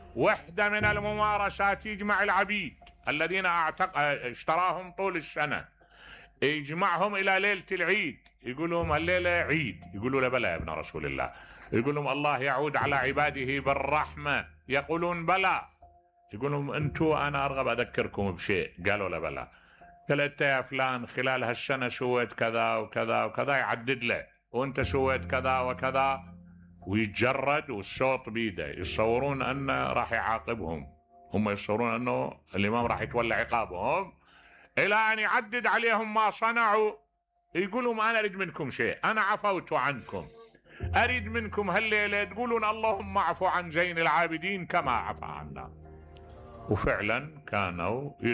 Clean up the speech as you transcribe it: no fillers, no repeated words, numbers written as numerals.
وحدة من الممارسات يجمع العبيد الذين اشتراهم طول السنة، يجمعهم إلى ليلة العيد، يقول لهم الليلة عيد، يقولوا له بلى يا ابن رسول الله، يقول لهم الله يعود على عباده بالرحمة، يقولون بلى، يقول لهم انتم أنا أرغب أذكركم بشيء، قالوا له بلى، قال انت يا فلان خلال هالسنة سويت كذا وكذا وكذا، يعدد له، وانت سويت كذا وكذا، ويتجرد والصوت بيده، يتصورون انه راح يعاقبهم، هم يتصورون انه الامام راح يتولى عقابهم، الى ان يعدد عليهم ما صنعوا، يقولوا ما انا اريد منكم شيء، انا عفوت عنكم، اريد منكم هالليله تقولون اللهم اعفو عن زين العابدين كما عفا عنا. وفعلا كانوا